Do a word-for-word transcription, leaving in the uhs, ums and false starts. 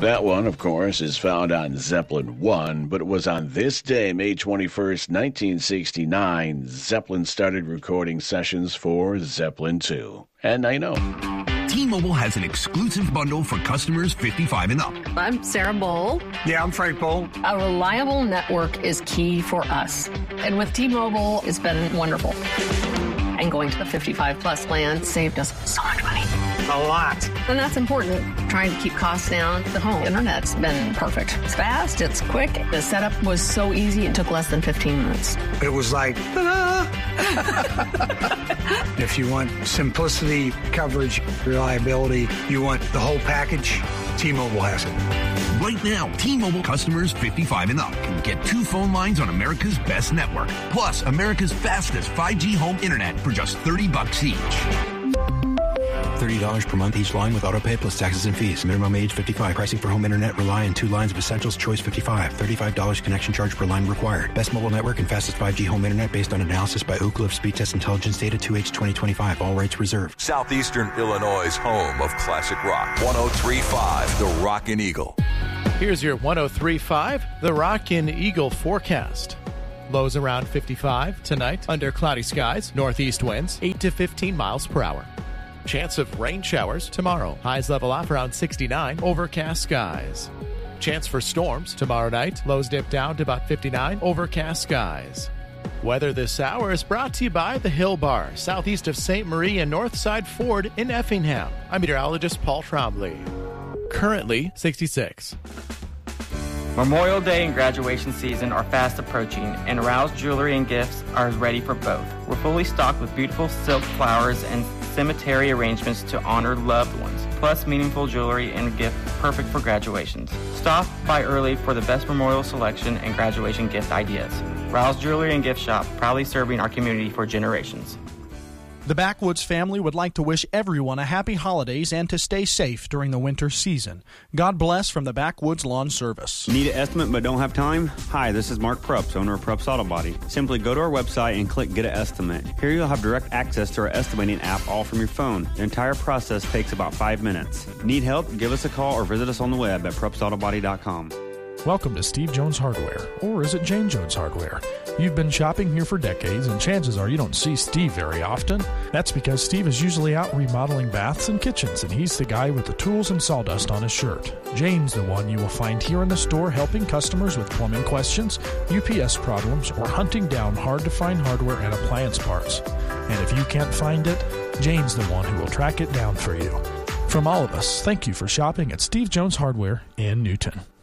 That one, of course, is found on Zeppelin one, but it was on this day, May twenty-first, nineteen sixty-nine, Zeppelin started recording sessions for Zeppelin two. And I know. T-Mobile has an exclusive bundle for customers fifty-five and up. I'm Sarah Bowl. Yeah, I'm Frank Bowl. A reliable network is key for us. And with T-Mobile, it's been wonderful. And going to the fifty-five plus plan saved us so much money. A lot. And that's important. Trying to keep costs down. The home internet's been perfect. It's fast, it's quick. The setup was so easy, it took less than fifteen minutes. It was like, ta-da! If you want simplicity, coverage, reliability, you want the whole package, T-Mobile has it. Right now, T-Mobile customers fifty-five and up can get two phone lines on America's best network, plus America's fastest five G home internet for just thirty bucks each. thirty dollars per month each line with autopay plus taxes and fees. Minimum age fifty-five. Pricing for home internet rely on two lines of Essentials Choice fifty-five. thirty-five dollars connection charge per line required. Best mobile network and fastest five G home internet based on analysis by Ookla of Speed Test Intelligence Data two H twenty twenty-five. All rights reserved. Southeastern Illinois' home of classic rock. one oh three point five, The Rockin' Eagle. Here's your one oh three point five, The Rockin' Eagle forecast. Lows around fifty-five tonight, under cloudy skies, northeast winds, eight to fifteen miles per hour. Chance of rain showers tomorrow. Highs level off around sixty-nine, overcast skies. Chance for storms tomorrow night. Lows dip down to about fifty-nine, overcast skies. Weather this hour is brought to you by the Hill Bar, southeast of Saint Marie and Northside Ford in Effingham. I'm meteorologist Paul Trombley. Currently sixty-six. Memorial Day and graduation season are fast approaching, and Rouse Jewelry and Gifts are ready for both. We're fully stocked with beautiful silk flowers and cemetery arrangements to honor loved ones, plus meaningful jewelry and gift perfect for graduations. Stop by early for the best memorial selection and graduation gift ideas. Rouse Jewelry and Gift Shop, proudly serving our community for generations. The Backwoods family would like to wish everyone a happy holidays and to stay safe during the winter season. God bless from the Backwoods Lawn Service. Need an estimate but don't have time? Hi, this is Mark Prups, owner of Prups Auto Body. Simply go to our website and click Get an Estimate. Here you'll have direct access to our estimating app all from your phone. The entire process takes about five minutes. Need help? Give us a call or visit us on the web at prups auto body dot com. Welcome to Steve Jones Hardware, or is it Jane Jones Hardware? You've been shopping here for decades, and chances are you don't see Steve very often. That's because Steve is usually out remodeling baths and kitchens, and he's the guy with the tools and sawdust on his shirt. Jane's the one you will find here in the store helping customers with plumbing questions, U P S problems, or hunting down hard-to-find hardware and appliance parts. And if you can't find it, Jane's the one who will track it down for you. From all of us, thank you for shopping at Steve Jones Hardware in Newton.